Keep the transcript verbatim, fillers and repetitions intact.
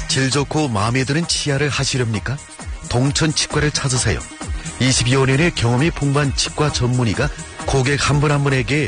질 좋고 마음에 드는 치아를 하시렵니까? 동천 치과를 찾으세요. 이십여 년의 경험이 풍부한 치과 전문의가 고객 한 분 한 분에게